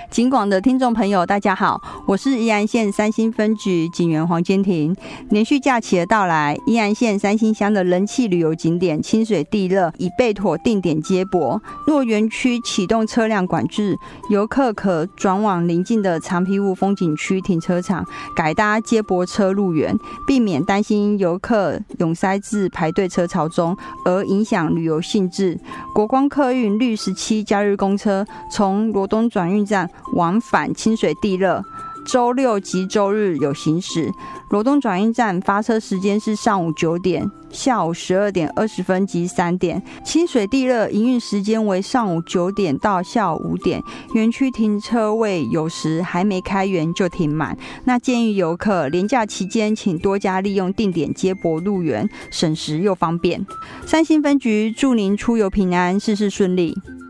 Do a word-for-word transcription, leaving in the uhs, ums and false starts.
警广的听众朋友大家好，我是宜兰县三星分局警员黄坚庭。连续假期的到来，宜兰县三星乡的人气旅游景点清水地热已备妥定点接驳，若园区启动车辆管制，游客可转往邻近的长皮坞风景区停车场改搭接驳车入园，避免担心游客涌塞至排队车潮中而影响旅游兴致。国光客运绿十七假日公车从罗东转运站往返清水地热，周六及周日有行驶。罗东转运站发车时间是上午九点、下午十二点二十分及三点。清水地热营运时间为上午九点到下午五点。园区停车位有时还没开园就停满，那建议游客连假期间请多加利用定点接驳入园，省时又方便。三星分局祝您出游平安，事事顺利。